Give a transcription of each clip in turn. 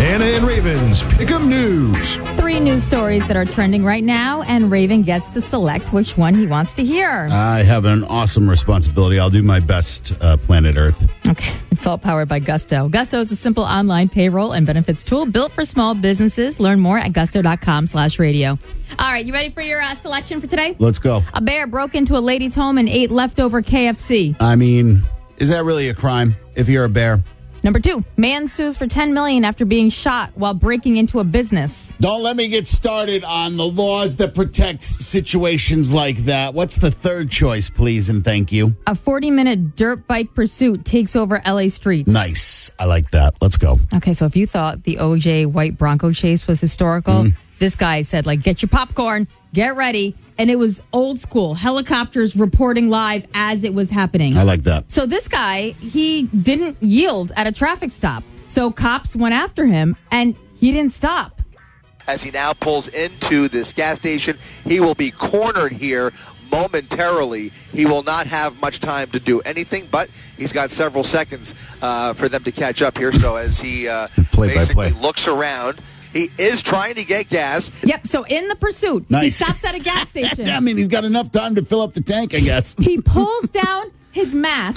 Hannah and Raven's Pick'em News. 3 news stories that are trending right now, and Raven gets to select which one he wants to hear. I have an awesome responsibility. I'll do my best, Planet Earth. Okay, it's all powered by Gusto. Gusto is a simple online payroll and benefits tool built for small businesses. Learn more at gusto.com/radio. All right, you ready for your selection for today? Let's go. A bear broke into a lady's home and ate leftover KFC. I mean, is that really a crime if you're a bear? Number 2, man sues for $10 million after being shot while breaking into a business. Don't let me get started on the laws that protect situations like that. What's the third choice, please, and thank you? A 40-minute dirt bike pursuit takes over LA streets. Nice. I like that. Let's go. Okay, so if you thought the OJ white Bronco chase was historical, this guy said, get your popcorn, get ready. And it was old school, helicopters reporting live as it was happening. I like that. So this guy, he didn't yield at a traffic stop. So cops went after him, and he didn't stop. As he now pulls into this gas station, he will be cornered here momentarily. He will not have much time to do anything, but he's got several seconds for them to catch up here. So as he basically looks around, he is trying to get gas. Yep, so in the pursuit, nice. He stops at a gas station. I mean, he's got enough time to fill up the tank, I guess. He pulls down his mask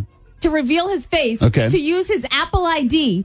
to reveal his face, to use his Apple ID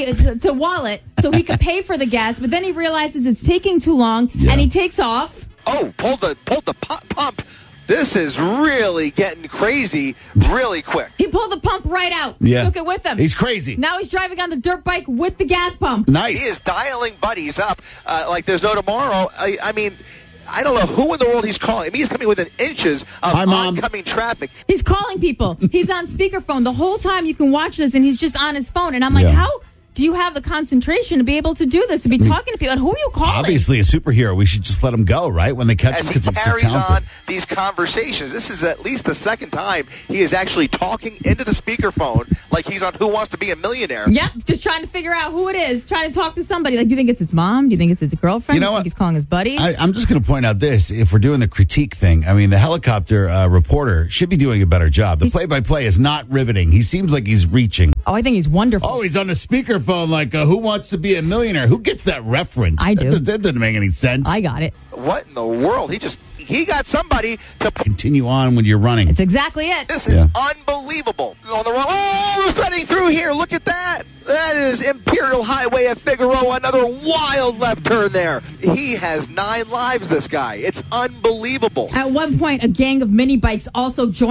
to wallet so he could pay for the gas, but then he realizes it's taking too long, and he takes off. Oh, pulled the pump. This is really getting crazy really quick. He pulled the pump right out. Yeah. Took it with him. He's crazy. Now he's driving on the dirt bike with the gas pump. Nice. He is dialing buddies up like there's no tomorrow. I mean, I don't know who in the world he's calling. I mean, he's coming within inches of oncoming traffic. He's calling people. He's on speakerphone. The whole time you can watch this, and he's just on his phone. And I'm like, how do you have the concentration to be able to do this, to be talking to people? And who are you calling? Obviously a superhero. We should just let him go, right? When they catch him, because he's so talented. As he carries on these conversations, this is at least the second time he is actually talking into the speakerphone like he's on Who Wants to Be a Millionaire. Yep, just trying to figure out who it is, trying to talk to somebody. Do you think it's his mom? Do you think it's his girlfriend? You know do you what? think he's calling his buddies? I'm just going to point out this. If we're doing the critique thing, I mean, the helicopter reporter should be doing a better job. The play-by-play is not riveting. He seems like he's reaching. Oh, I think he's wonderful. Oh, he's on the speakerphone like, Who Wants to Be a Millionaire? Who gets that reference? I do. That doesn't make any sense. I got it. What in the world? He got somebody to continue on when you're running. It's exactly it. This is unbelievable. On the road. Oh, threading through here. Look at that. That is Imperial Highway at Figueroa. Another wild left turn there. He has 9 lives, this guy. It's unbelievable. At one point, a gang of mini bikes also joined